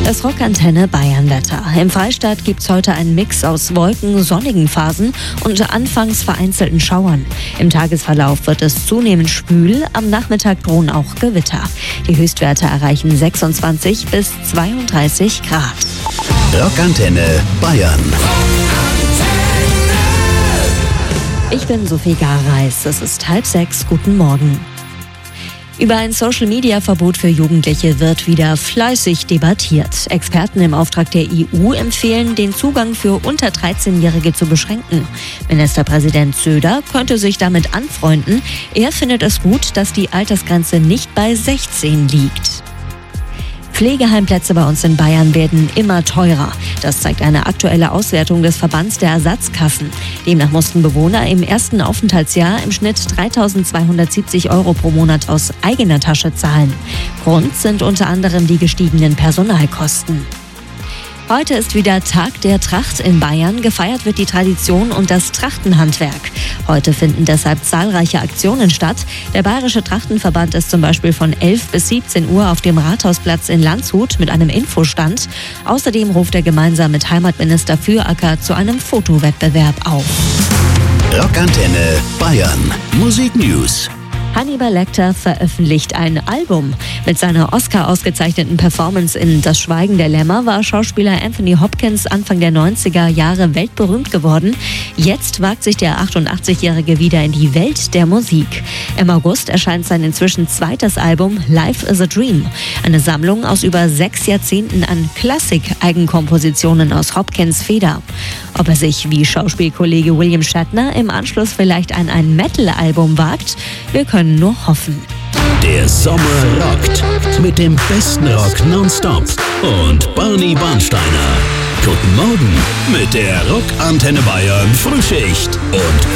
Das Rockantenne Bayern-Wetter. Im Freistaat gibt es heute einen Mix aus Wolken, sonnigen Phasen und anfangs vereinzelten Schauern. Im Tagesverlauf wird es zunehmend schwül, am Nachmittag drohen auch Gewitter. Die Höchstwerte erreichen 26 bis 32 Grad. Rockantenne Bayern. Ich bin Sophie Gareis, es ist 5:30, guten Morgen. Über ein Social-Media-Verbot für Jugendliche wird wieder fleißig debattiert. Experten im Auftrag der EU empfehlen, den Zugang für unter 13-Jährige zu beschränken. Ministerpräsident Söder könnte sich damit anfreunden. Er findet es gut, dass die Altersgrenze nicht bei 16 liegt. Pflegeheimplätze bei uns in Bayern werden immer teurer. Das zeigt eine aktuelle Auswertung des Verbands der Ersatzkassen. Demnach mussten Bewohner im ersten Aufenthaltsjahr im Schnitt 3.270 € pro Monat aus eigener Tasche zahlen. Grund sind unter anderem die gestiegenen Personalkosten. Heute ist wieder Tag der Tracht in Bayern. Gefeiert wird die Tradition und das Trachtenhandwerk. Heute finden deshalb zahlreiche Aktionen statt. Der Bayerische Trachtenverband ist zum Beispiel von 11 bis 17 Uhr auf dem Rathausplatz in Landshut mit einem Infostand. Außerdem ruft er gemeinsam mit Heimatminister Füracker zu einem Fotowettbewerb auf. Rockantenne Bayern. Musik News. Hannibal Lecter veröffentlicht ein Album. Mit seiner Oscar-ausgezeichneten Performance in Das Schweigen der Lämmer war Schauspieler Anthony Hopkins Anfang der 90er Jahre weltberühmt geworden. Jetzt wagt sich der 88-Jährige wieder in die Welt der Musik. Im August erscheint sein inzwischen zweites Album Life is a Dream. Eine Sammlung aus über 6 Jahrzehnten an Klassik-Eigenkompositionen aus Hopkins' Feder. Ob er sich wie Schauspielkollege William Shatner im Anschluss vielleicht an ein Metal-Album wagt? Wir können nur hoffen. Der Sommer rockt mit dem besten Rock nonstop und Barney Barnsteiner. Guten Morgen mit der Rockantenne Bayern Frühschicht und